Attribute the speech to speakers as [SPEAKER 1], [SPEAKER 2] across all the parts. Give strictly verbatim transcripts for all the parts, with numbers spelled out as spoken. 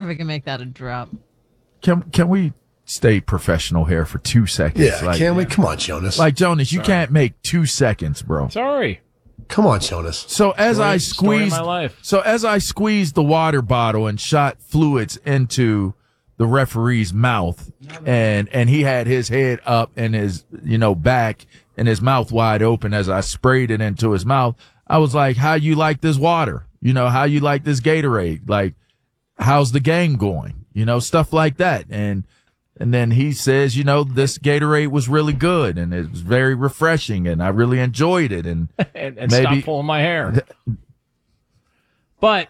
[SPEAKER 1] we can make that a drop.
[SPEAKER 2] Can can we stay professional here for two seconds?
[SPEAKER 3] Yeah,
[SPEAKER 2] like,
[SPEAKER 3] can we? Come on, Jonas.
[SPEAKER 2] Like, Jonas, you
[SPEAKER 4] Sorry.
[SPEAKER 2] can't make two seconds, bro.
[SPEAKER 4] Sorry.
[SPEAKER 3] Come on, Jonas.
[SPEAKER 2] So as
[SPEAKER 4] Story-
[SPEAKER 2] I
[SPEAKER 4] story of
[SPEAKER 2] squeezed,
[SPEAKER 4] my life.
[SPEAKER 2] so as I squeezed the water bottle and shot fluids into the referee's mouth, and and he had his head up and his you know back and his mouth wide open as I sprayed it into his mouth. I was like, "How you like this water? You know, how you like this Gatorade? Like, how's the game going? You know, stuff like that." And and then he says, "You know, this Gatorade was really good and it was very refreshing and I really enjoyed it." And
[SPEAKER 4] and, and
[SPEAKER 2] maybe,
[SPEAKER 4] stop pulling my hair. But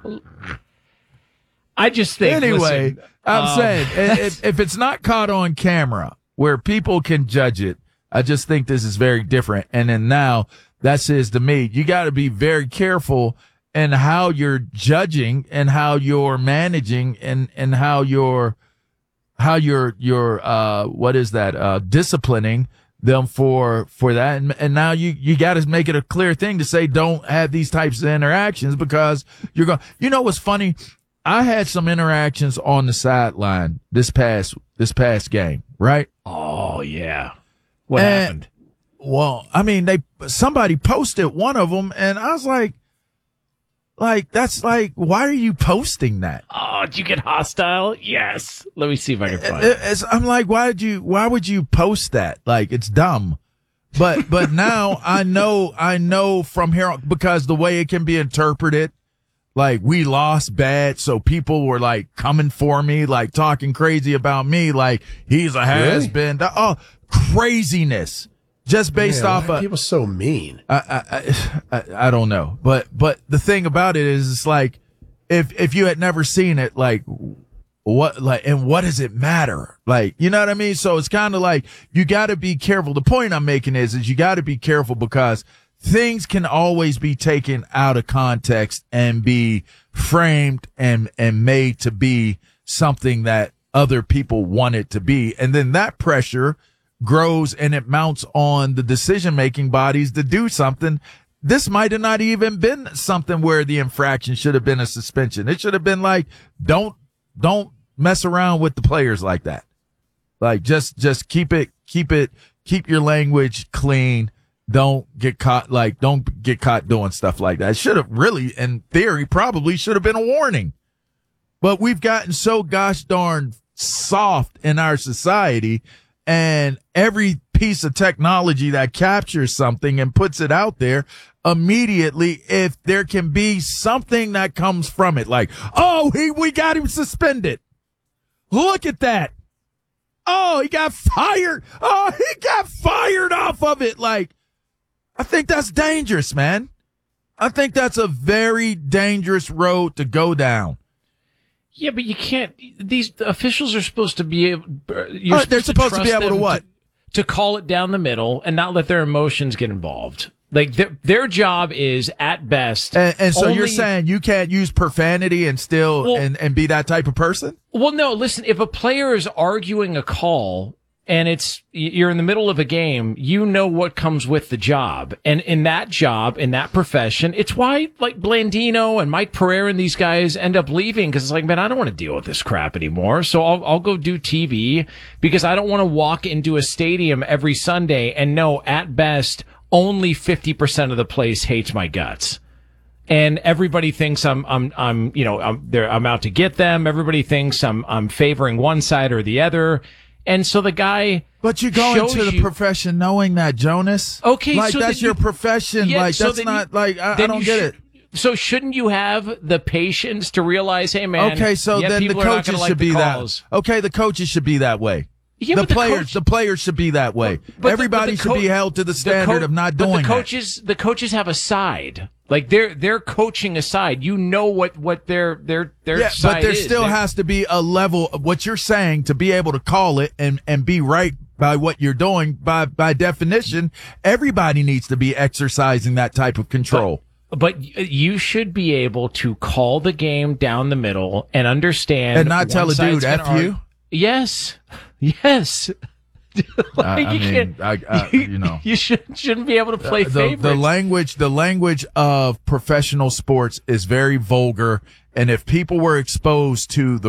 [SPEAKER 4] I just think.
[SPEAKER 2] Anyway,
[SPEAKER 4] listen,
[SPEAKER 2] I'm
[SPEAKER 4] um,
[SPEAKER 2] saying if, if it's not caught on camera where people can judge it, I just think this is very different. And then now that says to me, you got to be very careful in how you're judging and how you're managing and, and how you're, how you're, you're, uh, what is that, uh, disciplining them for, for that. And, and now you, you got to make it a clear thing to say, don't have these types of interactions because you're going, you know, what's funny? I had some interactions on the sideline this past, this past game, right?
[SPEAKER 4] Oh yeah. What
[SPEAKER 2] And-
[SPEAKER 4] happened?
[SPEAKER 2] Well, I mean, they, somebody posted one of them and I was like, like, that's like, why are you posting that?
[SPEAKER 4] Oh, did you get hostile? Yes. Let me see if I can find
[SPEAKER 2] It-
[SPEAKER 4] it.
[SPEAKER 2] it's- I'm like, why did you, why would you post that? Like, it's dumb. But, but now I know, I know from here on, because the way it can be interpreted, like we lost bad. So people were like coming for me, like talking crazy about me. Like he's a has been. Oh, craziness. Just based
[SPEAKER 3] Man,
[SPEAKER 2] off
[SPEAKER 3] why are
[SPEAKER 2] of,
[SPEAKER 3] people so mean.
[SPEAKER 2] I, I, I, I don't know. But, but the thing about it is, it's like, if, if you had never seen it, like, what, like, and what does it matter? Like, you know what I mean? So it's kind of like, you got to be careful. The point I'm making is, is you got to be careful because things can always be taken out of context and be framed and, and made to be something that other people want it to be. And then that pressure grows and it mounts on the decision-making bodies to do something. This might have not even been something where the infraction should have been a suspension. It should have been like, don't, don't mess around with the players like that. Like, just, just keep it, keep it, keep your language clean. Don't get caught, like, don't get caught doing stuff like that. It should have really, in theory, probably should have been a warning. But we've gotten so gosh darn soft in our society, and every piece of technology that captures something and puts it out there immediately, if there can be something that comes from it, like, oh, he, we got him suspended. Look at that. Oh, he got fired. Oh, he got fired off of it. Like, I think that's dangerous, man. I think that's a very dangerous road to go down.
[SPEAKER 4] Yeah, but you can't. These officials are supposed to be able. You're
[SPEAKER 2] Uh, they're supposed to be
[SPEAKER 4] trust
[SPEAKER 2] able to
[SPEAKER 4] them
[SPEAKER 2] what?
[SPEAKER 4] To call it down the middle and not let their emotions get involved. Like their their job is at best.
[SPEAKER 2] And, and so you're
[SPEAKER 4] only-
[SPEAKER 2] saying you can't use profanity and still
[SPEAKER 4] Well-
[SPEAKER 2] and, and be that type of person?
[SPEAKER 4] Well, no. Listen, if a player is arguing a call and it's you're in the middle of a game, you know what comes with the job, and in that job, in that profession, it's why like Blandino and Mike Pereira and these guys end up leaving because it's like, man, I don't want to deal with this crap anymore. So I'll I'll go do T V because I don't want to walk into a stadium every Sunday and know at best only fifty percent of the place hates my guts. And everybody thinks I'm, I'm, I'm, you know, I'm there, I'm out to get them. Everybody thinks I'm, I'm favoring one side or the other. And so the guy,
[SPEAKER 2] But you go
[SPEAKER 4] shows
[SPEAKER 2] into the
[SPEAKER 4] you-
[SPEAKER 2] profession knowing that, Jonas.
[SPEAKER 4] Okay,
[SPEAKER 2] like
[SPEAKER 4] so
[SPEAKER 2] that's
[SPEAKER 4] then
[SPEAKER 2] your
[SPEAKER 4] you-
[SPEAKER 2] profession.
[SPEAKER 4] Yeah,
[SPEAKER 2] like
[SPEAKER 4] so
[SPEAKER 2] that's
[SPEAKER 4] then
[SPEAKER 2] not
[SPEAKER 4] you-
[SPEAKER 2] like I, I
[SPEAKER 4] then
[SPEAKER 2] don't
[SPEAKER 4] you
[SPEAKER 2] get
[SPEAKER 4] should-
[SPEAKER 2] it.
[SPEAKER 4] So shouldn't you have the patience to realize, hey man,
[SPEAKER 2] Okay, so
[SPEAKER 4] yeah,
[SPEAKER 2] then the
[SPEAKER 4] people are not
[SPEAKER 2] coaches
[SPEAKER 4] gonna like
[SPEAKER 2] should
[SPEAKER 4] the
[SPEAKER 2] be
[SPEAKER 4] calls.
[SPEAKER 2] that. Okay, the coaches should be that way.
[SPEAKER 4] Yeah,
[SPEAKER 2] the
[SPEAKER 4] but the
[SPEAKER 2] players,
[SPEAKER 4] coach-
[SPEAKER 2] the players should be that way.
[SPEAKER 4] But the-
[SPEAKER 2] Everybody
[SPEAKER 4] but the
[SPEAKER 2] should be
[SPEAKER 4] co-
[SPEAKER 2] held to the
[SPEAKER 4] the
[SPEAKER 2] standard
[SPEAKER 4] co-
[SPEAKER 2] of not
[SPEAKER 4] but
[SPEAKER 2] doing
[SPEAKER 4] the
[SPEAKER 2] that.
[SPEAKER 4] coaches, the coaches have a side. Like they're they're coaching a side. You know what what their their their
[SPEAKER 2] Yeah,
[SPEAKER 4] side
[SPEAKER 2] but there
[SPEAKER 4] is.
[SPEAKER 2] still
[SPEAKER 4] They-
[SPEAKER 2] has to be a level of what you're saying to be able to call it and, and be right by what you're doing. By, by definition, everybody needs to be exercising that type of control.
[SPEAKER 4] But y- you should be able to call the game down the middle and understand
[SPEAKER 2] And not tell
[SPEAKER 4] one
[SPEAKER 2] a dude,
[SPEAKER 4] side's gonna
[SPEAKER 2] F
[SPEAKER 4] argue-
[SPEAKER 2] you?
[SPEAKER 4] Yes, yes. Like,
[SPEAKER 2] I, I
[SPEAKER 4] you
[SPEAKER 2] mean,
[SPEAKER 4] can't-
[SPEAKER 2] I, I, you know.
[SPEAKER 4] you should shouldn't be able to play
[SPEAKER 2] the,
[SPEAKER 4] favorites.
[SPEAKER 2] the language the language of professional sports is very vulgar, and if people were exposed to the